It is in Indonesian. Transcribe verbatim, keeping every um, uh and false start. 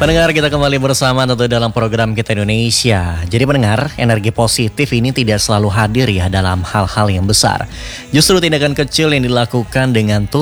Pendengar, kita kembali bersama tentu dalam program Kita Indonesia. Jadi pendengar, energi positif ini tidak selalu hadir ya dalam hal-hal yang besar. Justru tindakan kecil yang dilakukan dengan tulus